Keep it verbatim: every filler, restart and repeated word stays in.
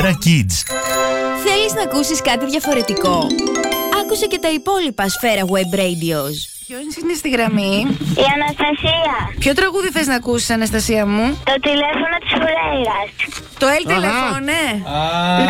Kids. Θέλεις να ακούσεις κάτι διαφορετικό? Άκουσε και τα υπόλοιπα Σφαίρα Web Radios. Ποιος είναι στη γραμμή? Η Αναστασία. Ποιο τραγούδι θες να ακούσεις, Αναστασία μου? Το τηλέφωνο της Φουρέιρας. Το Ελ τηλέφωνο, ναι. Ναι.